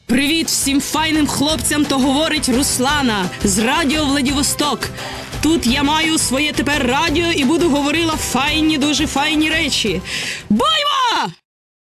Привіт всім файним хлопцям, то говорить Руслана з Радіо Владивосток. Тут я маю своє тепер радіо і буду говорила файні, дуже файні речі. Бой!